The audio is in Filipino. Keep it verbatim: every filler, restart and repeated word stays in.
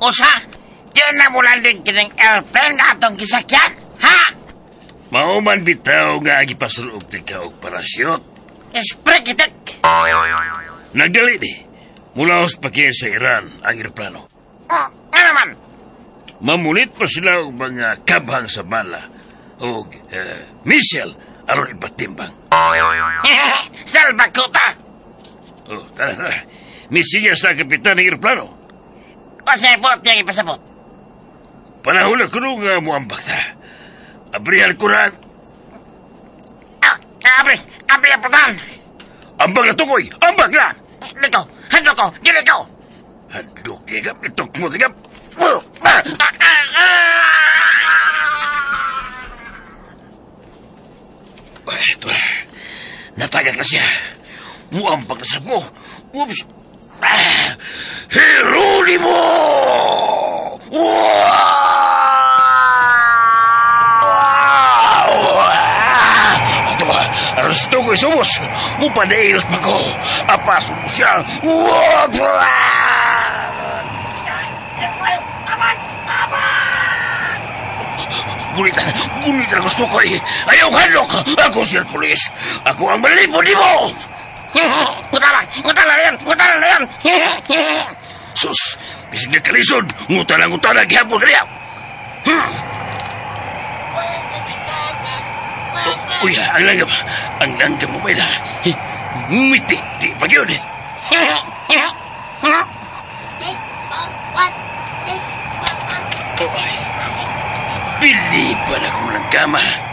Usa, yan na mula din kining airplane nga atong gisakyan, ha? Mauman bitaw nga agipasulog ti ka og parasyot. Espre kitik. Nagdali di. Mula sa pakiyan sa Iran ang aeroplano. Oh, nga naman. Mamunit pa sila og mga kabhang sa bala o uh, missile aron ipatimbang. Salbakuta. Oh, tara, tara. Misinya sa kapitan ng aeroplano. Pasabot yung ipasabot. Panahula ko nung uh, muambak ta. Abrihan ko na. Ah, abri, abri ang putan. Ambag na tukoy, ambag na. Dito, handok ko, dito. Handok, tigap, itok mo, tigap. Ah, ah, ah. Ay, ito na. Natagat na siya. Muambag na sa mo. Oops. Ah, Heronimo! Ito ba? Arresto ko isumos. Mupadeiros pa ko. Apaso mo siya. Gunita, gunita gusto ko eh. Ayaw handok. Ako si Hercules. Ako ang malipod di mo. Ngutala, ngutala na yan, ngutala na yan. Sus, bisig na kalisod. Ngutala, ngutala, gihapon ka niya. Hmm. Oh, uy, ang langgam. Ang langgam mo ba na? Ngumiti, di pag yun. Six, four, one, six, four, one. Oh, ay. Pili pa na kung nagkama.